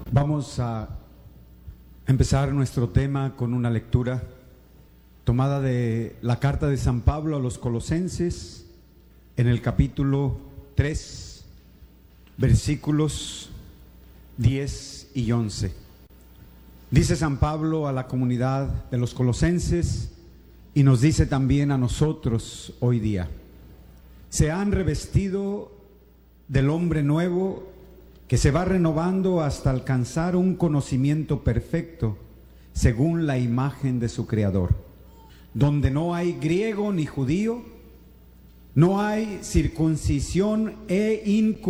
Vamos a empezar nuestro tema con una lectura tomada de la carta de San Pablo a los Colosenses, en el capítulo 3, versículos 10 y 11. Dice San Pablo a la comunidad de los Colosenses y nos dice también a nosotros hoy día: se han revestido del hombre nuevo, que se va renovando hasta alcanzar un conocimiento perfecto según la imagen de su Creador, donde no hay griego ni judío, no hay circuncisión e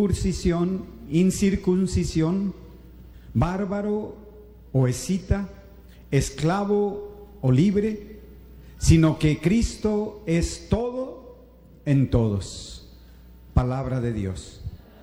incircuncisión, bárbaro o escita, esclavo o libre, sino que Cristo es todo en todos. Palabra de Dios.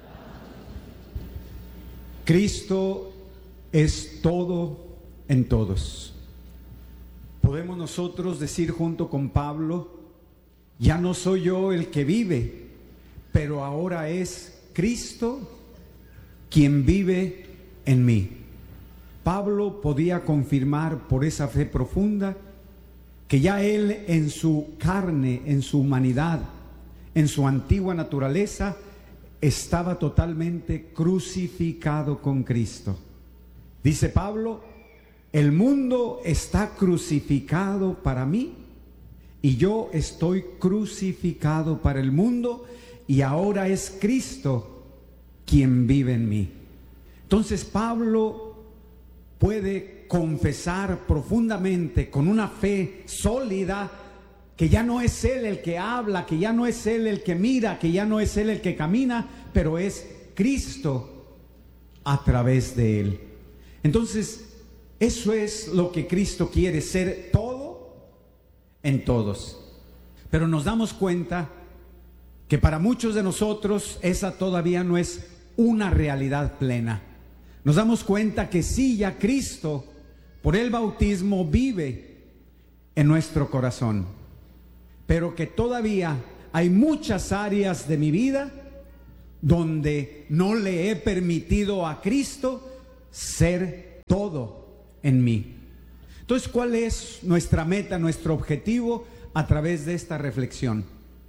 Cristo es todo en todos. Podemos nosotros decir junto con Pablo: ya no soy yo el que vive, pero ahora es Cristo quien vive en mí. Pablo podía confirmar por esa fe profunda que ya él en su carne, en su humanidad, en su antigua naturaleza, estaba totalmente crucificado con Cristo. Dice Pablo: el mundo está crucificado para mí y yo estoy crucificado para el mundo, y ahora es Cristo quien vive en mí. Entonces Pablo puede confesar profundamente, con una fe sólida, que ya no es él el que habla, que ya no es él el que mira, que ya no es él el que camina, pero es Cristo a través de él. Entonces, eso es lo que Cristo quiere, ser todo en todos. Pero nos damos cuenta que para muchos de nosotros esa todavía no es una realidad plena. Nos damos cuenta que sí, ya Cristo, por el bautismo, vive en nuestro corazón, pero que todavía hay muchas áreas de mi vida donde no le he permitido a Cristo ser todo en mí. Entonces, ¿cuál es nuestra meta, nuestro objetivo a través de esta reflexión?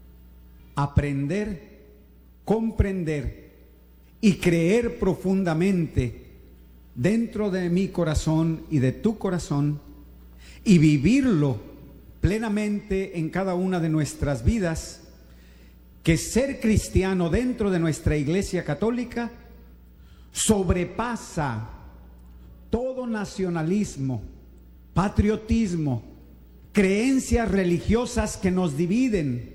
Aprender, comprender y creer profundamente dentro de mi corazón y de tu corazón, y vivirlo plenamente en cada una de nuestras vidas, que ser cristiano dentro de nuestra Iglesia Católica sobrepasa todo nacionalismo, patriotismo, creencias religiosas que nos dividen,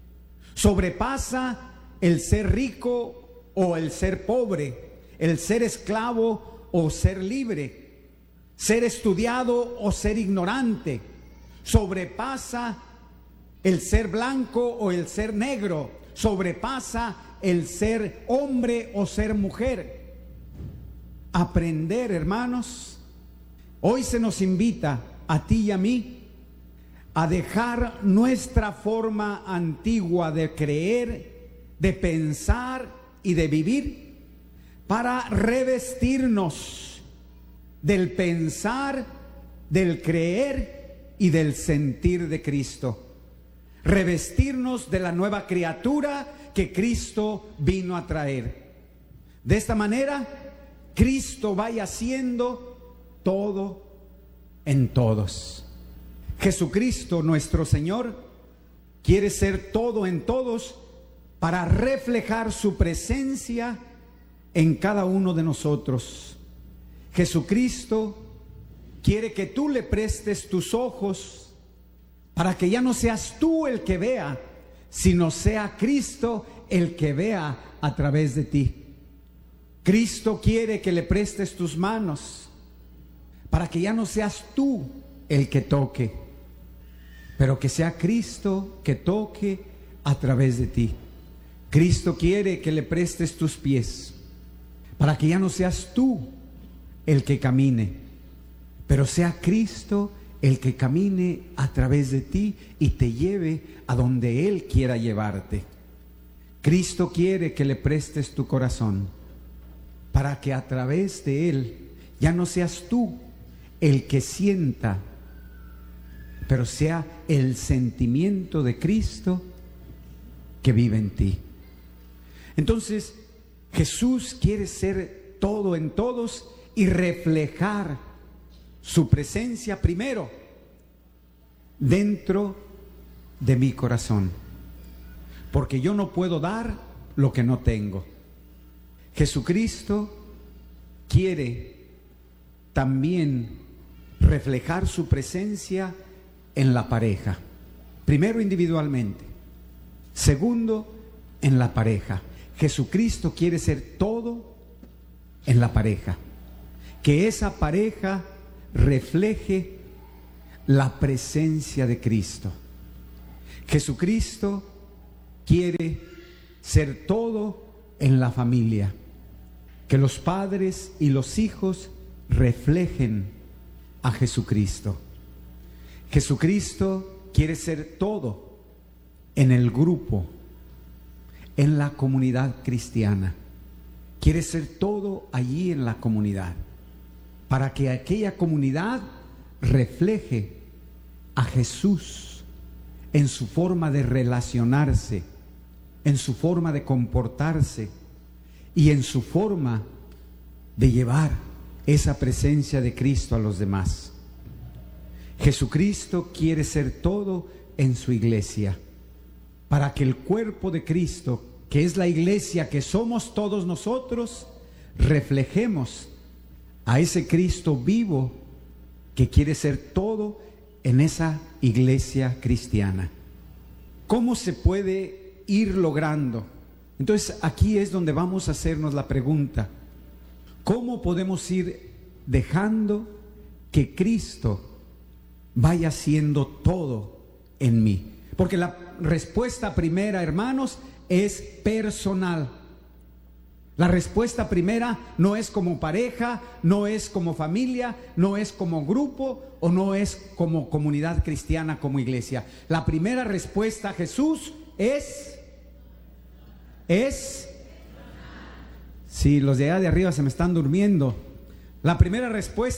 sobrepasa el ser rico o el ser pobre, el ser esclavo o ser libre, ser estudiado o ser ignorante, sobrepasa el ser blanco o el ser negro, sobrepasa el ser hombre o ser mujer. Aprender, hermanos, hoy se nos invita a ti y a mí a dejar nuestra forma antigua de creer, de pensar y de vivir, para revestirnos del pensar, del creer y del sentir de Cristo. Revestirnos de la nueva criatura que Cristo vino a traer. De esta manera, Cristo vaya siendo todo en todos. Jesucristo, nuestro Señor, quiere ser todo en todos para reflejar su presencia en cada uno de nosotros. Jesucristo quiere que tú le prestes tus ojos para que ya no seas tú el que vea, sino sea Cristo el que vea a través de ti. Cristo quiere que le prestes tus manos para que ya no seas tú el que toque, pero que sea Cristo que toque a través de ti. Cristo quiere que le prestes tus pies para que ya no seas tú el que camine, pero sea Cristo el que camine a través de ti y te lleve a donde Él quiera llevarte. Cristo quiere que le prestes tu corazón para que a través de Él ya no seas tú el que sienta, pero sea el sentimiento de Cristo que vive en ti. Entonces, Jesús quiere ser todo en todos y reflejar su presencia primero dentro de mi corazón, porque yo no puedo dar lo que no tengo. Jesucristo quiere también reflejar su presencia en la pareja, primero individualmente, segundo en la pareja. Jesucristo quiere ser todo en la pareja, que esa pareja refleje la presencia de Cristo. Jesucristo quiere ser todo en la familia, que los padres y los hijos reflejen a Jesucristo. Jesucristo quiere ser todo en el grupo, en la comunidad cristiana. Quiere ser todo allí en la comunidad, para que aquella comunidad refleje a Jesús en su forma de relacionarse, en su forma de comportarse y en su forma de llevar esa presencia de Cristo a los demás. Jesucristo quiere ser todo en su iglesia, para que el cuerpo de Cristo, que es la iglesia que somos todos nosotros, reflejemos a ese Cristo vivo que quiere ser todo en esa iglesia cristiana. ¿Cómo se puede ir logrando? Entonces aquí es donde vamos a hacernos la pregunta: ¿cómo podemos ir dejando que Cristo vaya siendo todo en mí? Porque la respuesta primera, hermanos, es personal. La respuesta primera no es como pareja, no es como familia, no es como grupo o no es como comunidad cristiana, como iglesia. La primera respuesta a Jesús es sí, los de allá de arriba se me están durmiendo. La primera respuesta